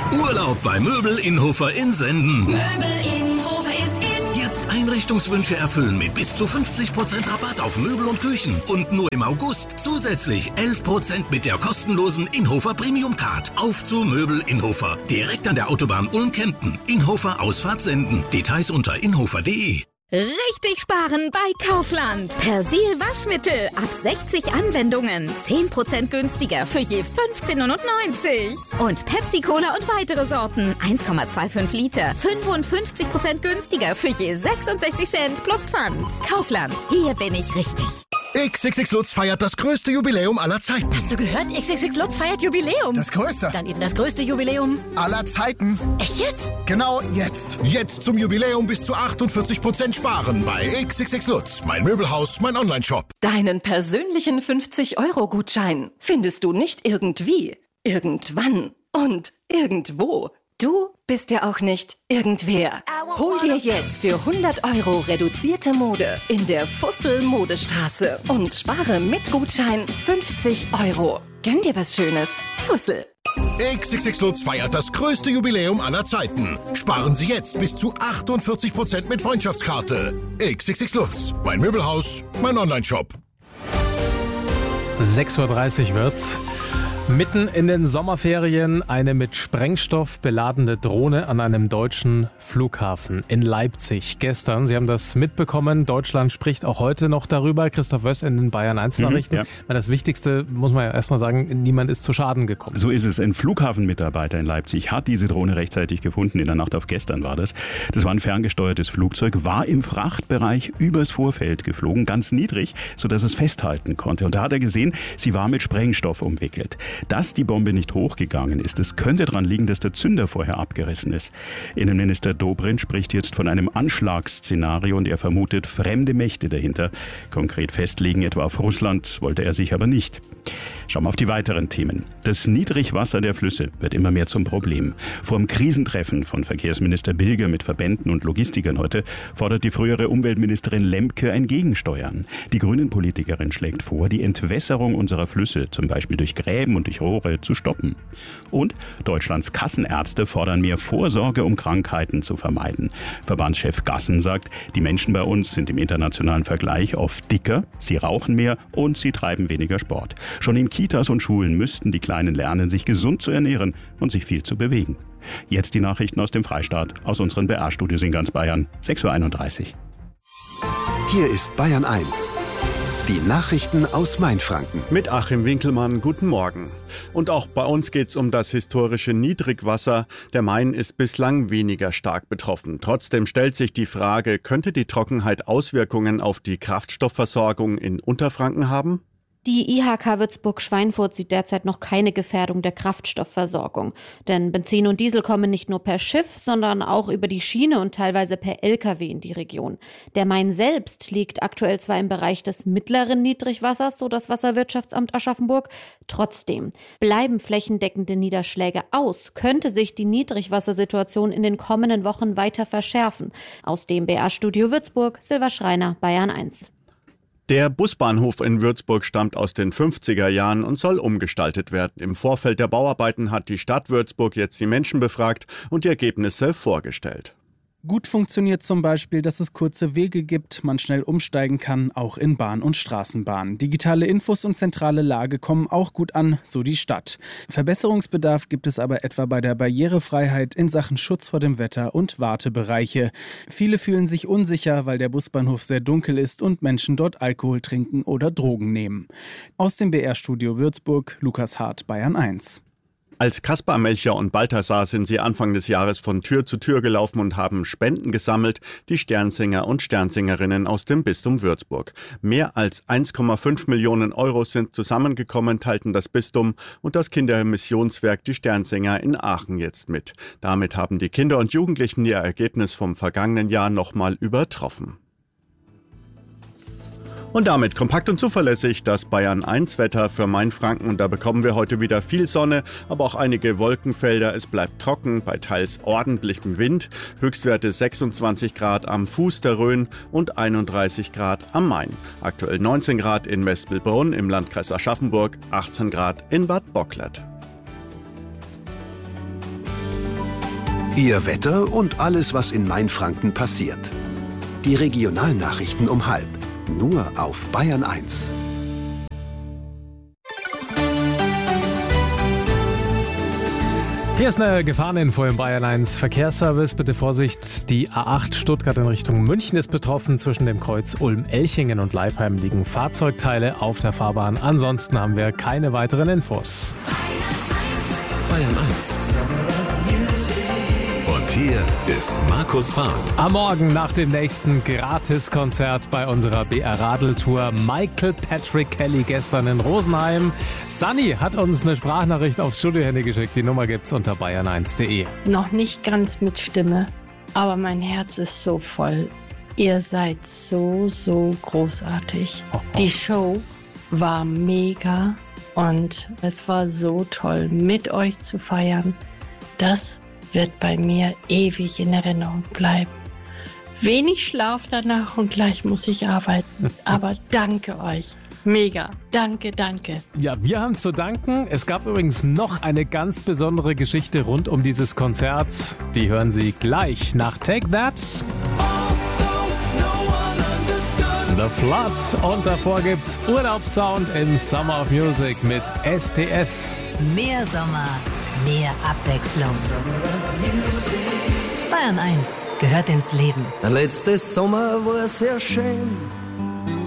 Urlaub bei Möbel Inhofer in Senden. Möbel Inhofer ist in. Jetzt Einrichtungswünsche erfüllen mit bis zu 50% Rabatt auf Möbel und Küchen. Und nur im August zusätzlich 11% mit der kostenlosen Inhofer Premium Card. Auf zu Möbel Inhofer. Direkt an der Autobahn Ulm-Kempten. Inhofer Ausfahrt Senden. Details unter inhofer.de. Richtig sparen bei Kaufland. Persil Waschmittel ab 60 Anwendungen. 10% günstiger für je 15,99 €. Und Pepsi Cola und weitere Sorten. 1,25 Liter. 55% günstiger für je 66 Cent plus Pfand. Kaufland. Hier bin ich richtig. XXX Lutz feiert das größte Jubiläum aller Zeiten. Hast du gehört? XXX Lutz feiert Jubiläum. Das größte. Dann eben das größte Jubiläum Aller Zeiten. Echt jetzt? Genau jetzt. Jetzt zum Jubiläum bis zu 48% sparen bei XXX Lutz. Mein Möbelhaus, mein Onlineshop. Deinen persönlichen 50-Euro-Gutschein findest du nicht irgendwie, irgendwann und irgendwo. Du bist ja auch nicht irgendwer. Hol dir jetzt für 100 € reduzierte Mode in der Fussel Modestraße und spare mit Gutschein 50 €. Gönn dir was Schönes. Fussel. XXX Lutz feiert das größte Jubiläum aller Zeiten. Sparen Sie jetzt bis zu 48% mit Freundschaftskarte. XXX Lutz. Mein Möbelhaus, mein Onlineshop. 6:30 Uhr wird's. Mitten in den Sommerferien eine mit Sprengstoff beladene Drohne an einem deutschen Flughafen in Leipzig. Gestern, Sie haben das mitbekommen, Deutschland spricht auch heute noch darüber. Christoph Wöss in den Bayern 1 Nachrichten. Ja. Das Wichtigste, muss man ja erstmal sagen, niemand ist zu Schaden gekommen. So ist es. Ein Flughafenmitarbeiter in Leipzig hat diese Drohne rechtzeitig gefunden. In der Nacht auf gestern war das. Das war ein ferngesteuertes Flugzeug, war im Frachtbereich übers Vorfeld geflogen, ganz niedrig, sodass es festhalten konnte. Und da hat er gesehen, sie war mit Sprengstoff umwickelt. Dass die Bombe nicht hochgegangen ist, es könnte daran liegen, dass der Zünder vorher abgerissen ist. Innenminister Dobrindt spricht jetzt von einem Anschlagsszenario und er vermutet fremde Mächte dahinter. Konkret festlegen, etwa auf Russland, wollte er sich aber nicht. Schauen wir auf die weiteren Themen. Das Niedrigwasser der Flüsse wird immer mehr zum Problem. Vor dem Krisentreffen von Verkehrsminister Bilger mit Verbänden und Logistikern heute fordert die frühere Umweltministerin Lemke ein Gegensteuern. Die Grünen-Politikerin schlägt vor, die Entwässerung unserer Flüsse, zum Beispiel durch Gräben und durch Rohre, zu stoppen. Und Deutschlands Kassenärzte fordern mehr Vorsorge, um Krankheiten zu vermeiden. Verbandschef Gassen sagt, die Menschen bei uns sind im internationalen Vergleich oft dicker, sie rauchen mehr und sie treiben weniger Sport. Schon in Kitas und Schulen müssten die Kleinen lernen, sich gesund zu ernähren und sich viel zu bewegen. Jetzt die Nachrichten aus dem Freistaat, aus unseren BR-Studios in ganz Bayern, 6:31 Uhr. Hier ist Bayern 1. Die Nachrichten aus Mainfranken. Mit Achim Winkelmann, guten Morgen. Und auch bei uns geht es um das historische Niedrigwasser. Der Main ist bislang weniger stark betroffen. Trotzdem stellt sich die Frage, könnte die Trockenheit Auswirkungen auf die Kraftstoffversorgung in Unterfranken haben? Die IHK Würzburg-Schweinfurt sieht derzeit noch keine Gefährdung der Kraftstoffversorgung. Denn Benzin und Diesel kommen nicht nur per Schiff, sondern auch über die Schiene und teilweise per LKW in die Region. Der Main selbst liegt aktuell zwar im Bereich des mittleren Niedrigwassers, so das Wasserwirtschaftsamt Aschaffenburg. Trotzdem bleiben flächendeckende Niederschläge aus, könnte sich die Niedrigwassersituation in den kommenden Wochen weiter verschärfen. Aus dem BR-Studio Würzburg, Silva Schreiner, Bayern 1. Der Busbahnhof in Würzburg stammt aus den 50er Jahren und soll umgestaltet werden. Im Vorfeld der Bauarbeiten hat die Stadt Würzburg jetzt die Menschen befragt und die Ergebnisse vorgestellt. Gut funktioniert zum Beispiel, dass es kurze Wege gibt, man schnell umsteigen kann, auch in Bahn und Straßenbahn. Digitale Infos und zentrale Lage kommen auch gut an, so die Stadt. Verbesserungsbedarf gibt es aber etwa bei der Barrierefreiheit in Sachen Schutz vor dem Wetter und Wartebereiche. Viele fühlen sich unsicher, weil der Busbahnhof sehr dunkel ist und Menschen dort Alkohol trinken oder Drogen nehmen. Aus dem BR-Studio Würzburg, Lukas Hart, Bayern 1. Als Kaspar, Melchior und Balthasar sind sie Anfang des Jahres von Tür zu Tür gelaufen und haben Spenden gesammelt, die Sternsinger und Sternsingerinnen aus dem Bistum Würzburg. Mehr als 1,5 Millionen € sind zusammengekommen, teilten das Bistum und das Kindermissionswerk Die Sternsinger in Aachen jetzt mit. Damit haben die Kinder und Jugendlichen ihr Ergebnis vom vergangenen Jahr nochmal übertroffen. Und damit kompakt und zuverlässig das Bayern 1 Wetter für Mainfranken. Und da bekommen wir heute wieder viel Sonne, aber auch einige Wolkenfelder. Es bleibt trocken bei teils ordentlichem Wind. Höchstwerte 26 Grad am Fuß der Rhön und 31 Grad am Main. Aktuell 19 Grad in Westbillbrunn im Landkreis Aschaffenburg, 18 Grad in Bad Bocklet. Ihr Wetter und alles, was in Mainfranken passiert. Die Regionalnachrichten um 12:30. Nur auf Bayern 1. Hier ist eine Gefahreninfo im Bayern 1 Verkehrsservice. Bitte Vorsicht, die A8 Stuttgart in Richtung München ist betroffen. Zwischen dem Kreuz Ulm-Elchingen und Leipheim liegen Fahrzeugteile auf der Fahrbahn. Ansonsten haben wir keine weiteren Infos. Bayern 1. Und hier ist Markus Fahn. Am Morgen nach dem nächsten Gratiskonzert bei unserer BR-Radl-Tour. Michael Patrick Kelly gestern in Rosenheim. Sunny hat uns eine Sprachnachricht aufs Studiohandy geschickt. Die Nummer gibt's unter bayern1.de. Noch nicht ganz mit Stimme, aber mein Herz ist so voll. Ihr seid so großartig. Die Show war mega und es war so toll, mit euch zu feiern. Das wird bei mir ewig in Erinnerung bleiben. Wenig Schlaf danach und gleich muss ich arbeiten. Aber danke euch. Mega. Danke. Ja, wir haben zu danken. Es gab übrigens noch eine ganz besondere Geschichte rund um dieses Konzert. Die hören Sie gleich nach Take That. The Floods. Und davor gibt's Urlaubssound im Summer of Music mit STS. Mehr Sommer, mehr Abwechslung. Bayern 1 gehört ins Leben. Letztes Sommer war sehr schön.